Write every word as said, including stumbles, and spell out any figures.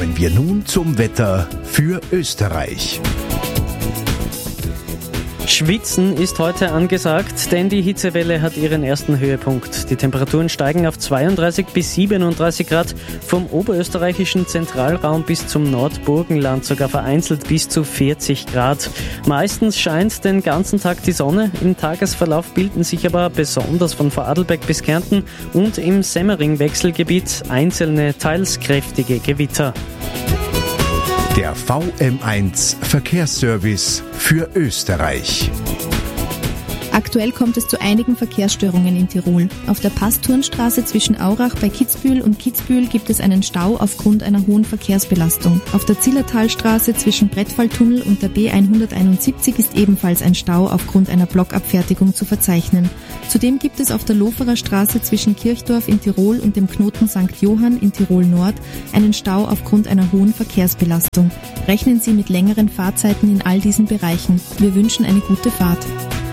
Kommen wir nun zum Wetter für Österreich. Schwitzen ist heute angesagt, denn die Hitzewelle hat ihren ersten Höhepunkt. Die Temperaturen steigen auf zweiunddreißig bis siebenunddreißig Grad, vom oberösterreichischen Zentralraum bis zum Nordburgenland sogar vereinzelt bis zu vierzig Grad. Meistens scheint den ganzen Tag die Sonne, im Tagesverlauf bilden sich aber besonders von Vorarlberg bis Kärnten und im Semmering-Wechselgebiet einzelne, teils kräftige Gewitter. Der V M eins Verkehrsservice für Österreich. Aktuell kommt es zu einigen Verkehrsstörungen in Tirol. Auf der Passturnstraße zwischen Aurach bei Kitzbühel und Kitzbühel gibt es einen Stau aufgrund einer hohen Verkehrsbelastung. Auf der Zillertalstraße zwischen Brettfalltunnel und der B hunderteinundsiebzig ist ebenfalls ein Stau aufgrund einer Blockabfertigung zu verzeichnen. Zudem gibt es auf der Loferer Straße zwischen Kirchdorf in Tirol und dem Knoten Sankt Johann in Tirol Nord einen Stau aufgrund einer hohen Verkehrsbelastung. Rechnen Sie mit längeren Fahrzeiten in all diesen Bereichen. Wir wünschen eine gute Fahrt.